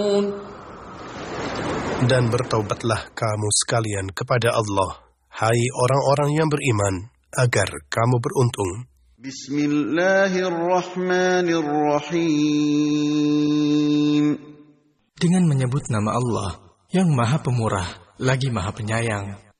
Dan bertaubatlah kamu sekalian kepada Allah, hai orang-orang yang beriman, agar kamu beruntung. Bismillahirrahmanirrahim. Dengan menyebut nama Allah yang Maha Pemurah lagi Maha Penyayang.